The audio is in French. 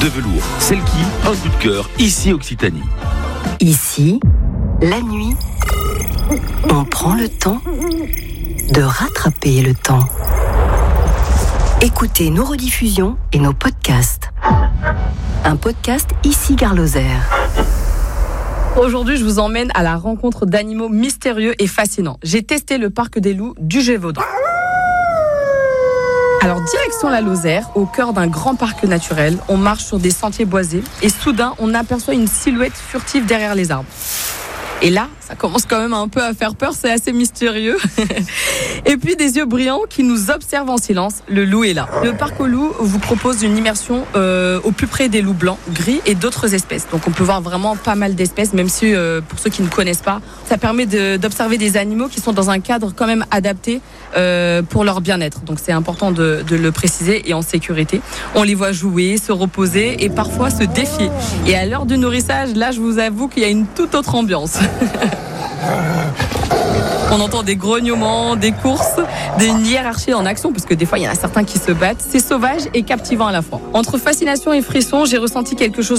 de velours. Selkie, un coup de cœur, ici Occitanie. Ici, la nuit, on prend le temps de rattraper le temps. Écoutez nos rediffusions et nos podcasts. Un podcast ici Gare Lozère. Aujourd'hui, je vous emmène à la rencontre d'animaux mystérieux et fascinants. J'ai testé le parc des loups du Gévaudan. Alors, direction la Lozère, au cœur d'un grand parc naturel. On marche sur des sentiers boisés et soudain, on aperçoit une silhouette furtive derrière les arbres. Et là, ça commence quand même un peu à faire peur, c'est assez mystérieux. Et puis des yeux brillants qui nous observent en silence. Le loup est là. Le parc aux loups vous propose une immersion au plus près des loups blancs, gris et d'autres espèces. Donc on peut voir vraiment pas mal d'espèces, même si pour ceux qui ne connaissent pas, ça permet d'observer des animaux qui sont dans un cadre quand même adapté pour leur bien-être. Donc c'est important de le préciser et en sécurité. On les voit jouer, se reposer et parfois se défier. Et à l'heure du nourrissage, là je vous avoue qu'il y a une toute autre ambiance. On entend des grognements, des courses, une hiérarchie en action, parce que des fois, il y en a certains qui se battent. C'est sauvage et captivant à la fois. Entre fascination et frisson, j'ai ressenti quelque chose